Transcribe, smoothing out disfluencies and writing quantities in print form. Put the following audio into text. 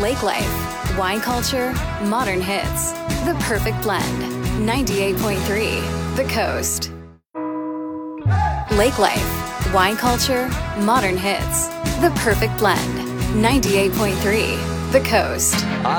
Lake Life, wine culture, modern hits. The perfect blend. 98.3 The Coast. Lake Life, wine culture, modern hits. The perfect blend. 98.3 The Coast.